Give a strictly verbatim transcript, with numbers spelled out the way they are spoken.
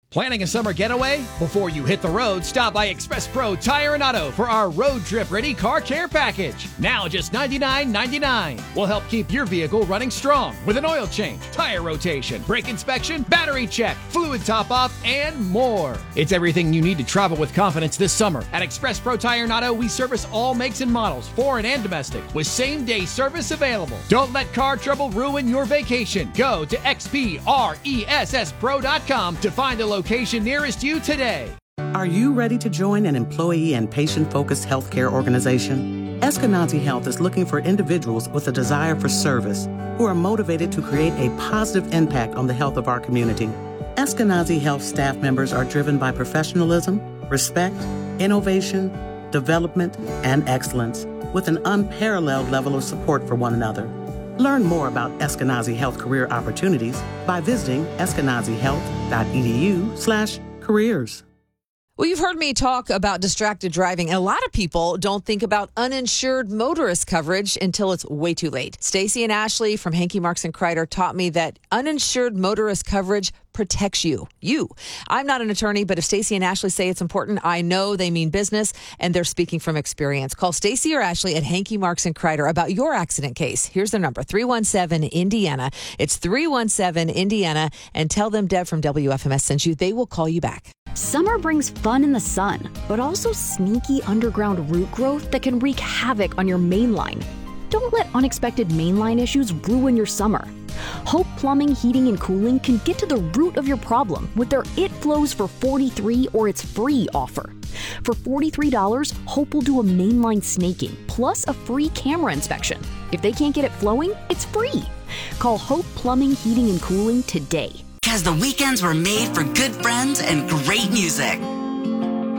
Planning a summer getaway? Before you hit the road, stop by Express Pro Tire and Auto for our road trip ready car care package. Now just ninety-nine ninety-nine. We'll help keep your vehicle running strong with an oil change, tire rotation, brake inspection, battery check, fluid top off, and more. It's everything you need to travel with confidence this summer. At Express Pro Tire and Auto, we service all makes and models, foreign and domestic, with same day service available. Don't let car trouble ruin your vacation. Go to X P R E S S Pro dot com to find a location nearest you today. Are you ready to join an employee and patient-focused healthcare organization? Eskenazi Health is looking for individuals with a desire for service who are motivated to create a positive impact on the health of our community. Eskenazi Health staff members are driven by professionalism, respect, innovation, development, and excellence, with an unparalleled level of support for one another. Learn more about Eskenazi Health career opportunities by visiting eskenazihealth.edu slash careers. Well, you've heard me talk about distracted driving, and a lot of people don't think about uninsured motorist coverage until it's way too late. Stacy and Ashley from Hankey Marks and Kreider taught me that uninsured motorist coverage protects you. You. I'm not an attorney, but if Stacy and Ashley say it's important, I know they mean business, and they're speaking from experience. Call Stacy or Ashley at Hankey Marks and Kreider about your accident case. Here's their number, three one seven Indiana. It's three one seven Indiana, and tell them Deb from W F M S sent you. They will call you back. Summer brings fun in the sun, but also sneaky underground root growth that can wreak havoc on your main line. Don't let unexpected mainline issues ruin your summer. Hope Plumbing, Heating, and Cooling can get to the root of your problem with their It Flows for forty-three dollars or It's Free offer. For forty-three dollars, Hope will do a mainline snaking plus a free camera inspection. If they can't get it flowing, it's free. Call Hope Plumbing, Heating, and Cooling today. Because the weekends were made for good friends and great music.